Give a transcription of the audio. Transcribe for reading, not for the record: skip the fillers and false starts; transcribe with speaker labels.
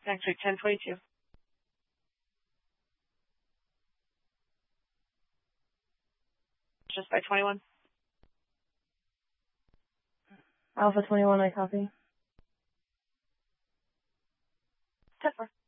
Speaker 1: Next week, 10/22. Just by 21.
Speaker 2: Alpha 21, I copy.
Speaker 1: 10-4.